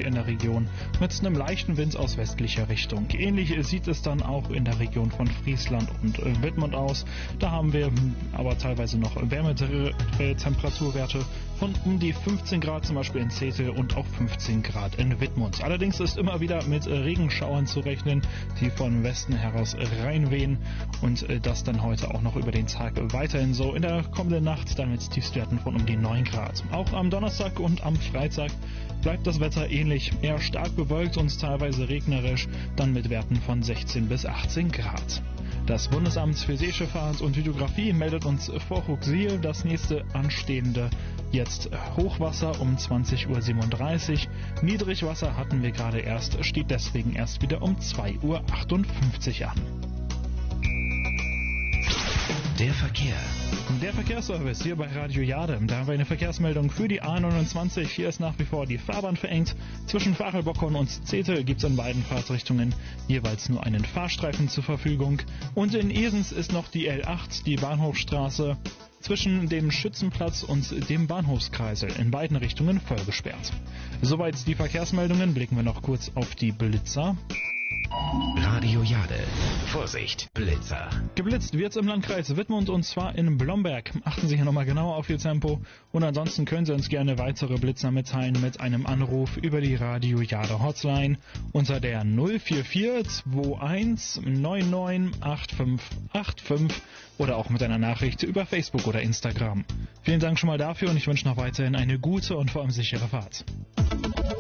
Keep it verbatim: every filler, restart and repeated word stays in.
hier in der Region mit einem leichten Wind aus westlicher Richtung. Ähnlich sieht es dann auch in der Region von Friesland und äh, Wittmund aus. Da haben wir aber teilweise noch wärmere äh, Temperaturwerte von um die fünfzehn Grad, zum Beispiel in Zetel, und auch fünfzehn Grad in Wittmund. Allerdings ist immer wieder mit äh, Regenschauern zu rechnen, die von Westen heraus reinwehen, und äh, das dann heute auch noch über den Tag weiterhin so. In der kommenden Nacht dann mit Tiefstwerten von um die neun Grad. Auch am Donnerstag und am Freitag bleibt das Wetter ähnlich, eher stark bewölkt und teilweise regnerisch, dann mit Werten von sechzehn bis achtzehn Grad. Das Bundesamt für Seeschifffahrt und Hydrographie meldet uns vor Rucksil das nächste anstehende jetzt Hochwasser um zwanzig Uhr siebenunddreißig. Niedrigwasser hatten wir gerade erst, steht deswegen erst wieder um zwei Uhr achtundfünfzig an. Der Verkehr. Der Verkehrsservice hier bei Radio Jade. Da haben wir eine Verkehrsmeldung für die A neunundzwanzig. Hier ist nach wie vor die Fahrbahn verengt. Zwischen Fachelbockern und Zetel gibt es in beiden Fahrtrichtungen jeweils nur einen Fahrstreifen zur Verfügung. Und in Esens ist noch die L acht, die Bahnhofstraße, zwischen dem Schützenplatz und dem Bahnhofskreisel in beiden Richtungen voll gesperrt. Soweit die Verkehrsmeldungen. Blicken wir noch kurz auf die Blitzer. Radio Jade. Vorsicht, Blitzer. Geblitzt wird's im Landkreis Wittmund, und zwar in Blomberg. Achten Sie hier nochmal genauer auf Ihr Tempo, und ansonsten können Sie uns gerne weitere Blitzer mitteilen mit einem Anruf über die Radio Jade Hotline unter der null vier vier zwei eins neun neun acht fünf acht fünf oder auch mit einer Nachricht über Facebook oder Instagram. Vielen Dank schon mal dafür, und ich wünsche noch weiterhin eine gute und vor allem sichere Fahrt.